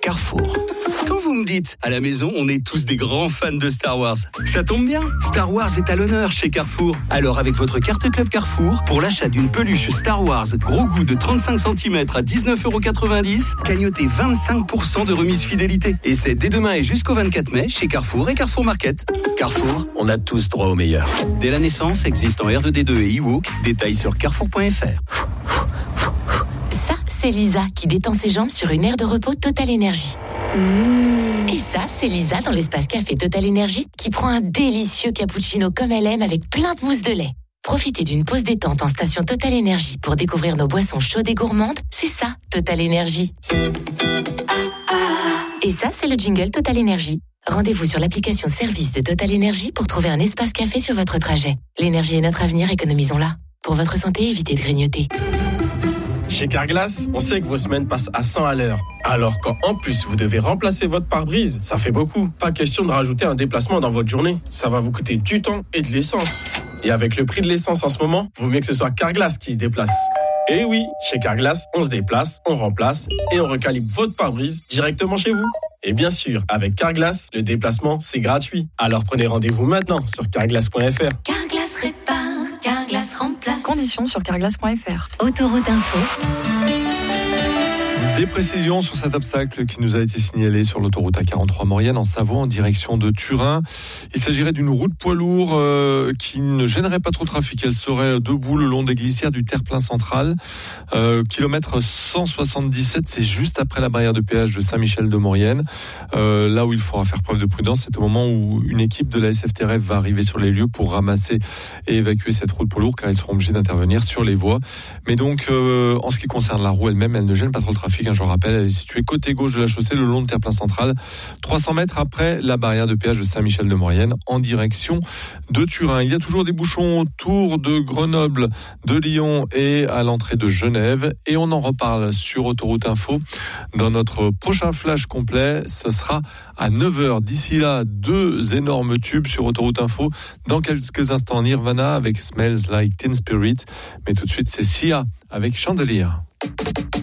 Carrefour. Quand vous me dites, à la maison, on est tous des grands fans de Star Wars, ça tombe bien, Star Wars est à l'honneur chez Carrefour. Alors avec votre carte Club Carrefour, pour l'achat d'une peluche Star Wars gros goût de 35 cm à 19,90€, gagnotez 25% de remise fidélité. Et c'est dès demain et jusqu'au 24 mai chez Carrefour et Carrefour Market. Carrefour, on a tous droit au meilleur. Dès la naissance, existe en R2D2 et eWalk. Détails sur carrefour.fr. Ça, c'est Lisa qui détend ses jambes sur une aire de repos Total Énergie. Et ça, c'est Lisa dans l'espace café Total Énergie qui prend un délicieux cappuccino comme elle aime avec plein de mousse de lait. Profitez d'une pause détente en station Total Énergie pour découvrir nos boissons chaudes et gourmandes. C'est ça, Total Énergie. Et ça, c'est le jingle Total Énergie. Rendez-vous sur l'application service de Total Énergie pour trouver un espace café sur votre trajet. L'énergie est notre avenir, économisons-la. Pour votre santé, évitez de grignoter. Chez Carglass, on sait que vos semaines passent à 100 à l'heure. Alors quand en plus vous devez remplacer votre pare-brise, ça fait beaucoup. Pas question de rajouter un déplacement dans votre journée. Ça va vous coûter du temps et de l'essence. Et avec le prix de l'essence en ce moment, vaut mieux que ce soit Carglass qui se déplace. Et oui, chez Carglass, on se déplace, on remplace et on recalibre votre pare-brise directement chez vous. Et bien sûr, avec Carglass, le déplacement, c'est gratuit. Alors prenez rendez-vous maintenant sur carglass.fr. Carglass répare, Carglass remplace. Conditions sur carglass.fr. Autoroute Info. Des précisions sur cet obstacle qui nous a été signalé sur l'autoroute A43 Maurienne en Savoie en direction de Turin. Il s'agirait d'une route poids lourd qui ne gênerait pas trop le trafic. Elle serait debout le long des glissières du terre-plein central. Kilomètre 177, c'est juste après la barrière de péage de Saint-Michel de Maurienne. Là où il faudra faire preuve de prudence, c'est au moment où une équipe de la SFTRF va arriver sur les lieux pour ramasser et évacuer cette route poids lourd car ils seront obligés d'intervenir sur les voies. Mais donc, en ce qui concerne la roue elle-même, elle ne gêne pas trop le trafic. Je rappelle, elle est située côté gauche de la chaussée, le long de terre-plein central, 300 mètres après la barrière de péage de Saint-Michel de Maurienne, en direction de Turin. Il y a toujours des bouchons autour de Grenoble, de Lyon et à l'entrée de Genève. Et on en reparle sur Autoroute Info dans notre prochain flash complet. Ce sera à 9h. D'ici là, 2 énormes tubes sur Autoroute Info. Dans quelques instants, Nirvana avec Smells Like Teen Spirit. Mais tout de suite, c'est Sia avec Chandelier.